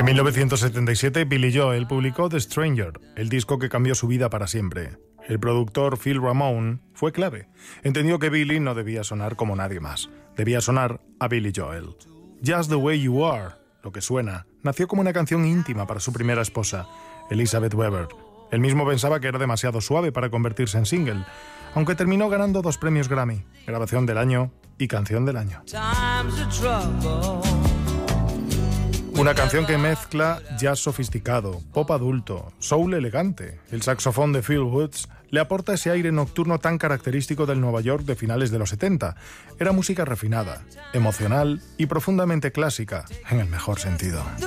En 1977, Billy Joel publicó The Stranger, el disco que cambió su vida para siempre. El productor Phil Ramone fue clave. Entendió que Billy no debía sonar como nadie más. Debía sonar a Billy Joel. Just the Way You Are, lo que suena, nació como una canción íntima para su primera esposa, Elizabeth Weber. Él mismo pensaba que era demasiado suave para convertirse en single, aunque terminó ganando 2 premios Grammy, Grabación del Año y Canción del Año. Una canción que mezcla jazz sofisticado, pop adulto, soul elegante. El saxofón de Phil Woods le aporta ese aire nocturno tan característico del Nueva York de finales de los 70. Era música refinada, emocional y profundamente clásica, en el mejor sentido.